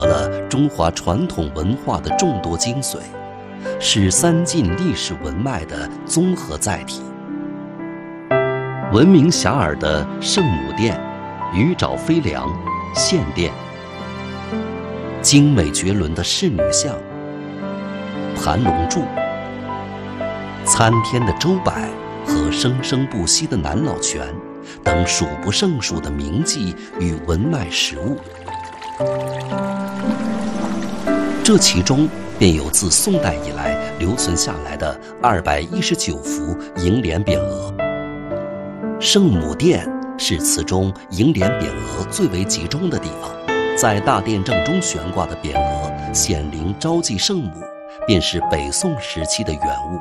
了中华传统文化的众多精髓，是三晋历史文脉的综合载体。闻名遐迩的圣母殿、鱼沼飞梁、献殿，精美绝伦的仕女像、盘龙柱，参天的周柏和生生不息的南老泉等数不胜数的名迹与文脉实物。这其中便有自宋代以来留存下来的219幅楹联匾额。圣母殿是祠中楹联匾额最为集中的地方，在大殿正中悬挂的匾额显灵招祭圣母，便是北宋时期的原物。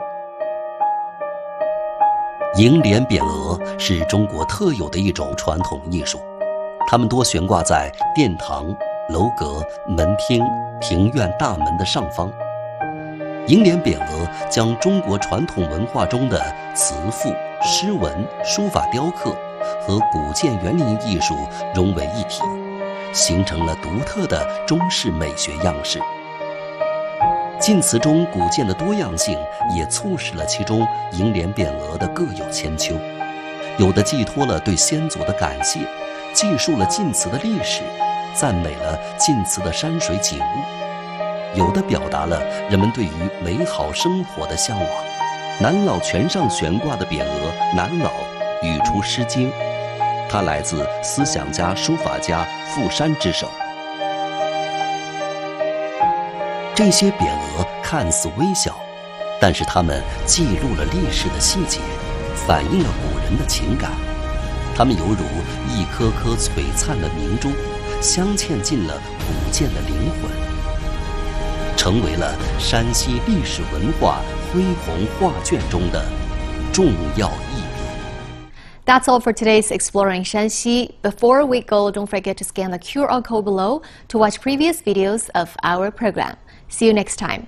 楹联匾额是中国特有的一种传统艺术，它们多悬挂在殿堂、楼阁、门厅、庭院大门的上方。楹联匾额将中国传统文化中的词赋、诗文、书法雕刻和古建园林艺术融为一体，形成了独特的中式美学样式。晋祠中古建的多样性也促使了其中楹联匾额的各有千秋，有的寄托了对先祖的感谢，记述了晋祠的历史，赞美了晋祠的山水景物，有的表达了人们对于美好生活的向往。南老泉上悬挂的匾额“南老”语出《诗经》，它来自思想家、书法家傅山之手。这些匾额看似微小，但是它们记录了历史的细节，反映了古人的情感。它们犹如一颗颗璀璨的明珠，镶嵌进了古建的灵魂，成为了山西历史文化恢宏画卷中的重要一笔。 That's all for today's Exploring Shanxi. Before we go, don't forget to scan the QR code below to watch previous videos of our program. See you next time.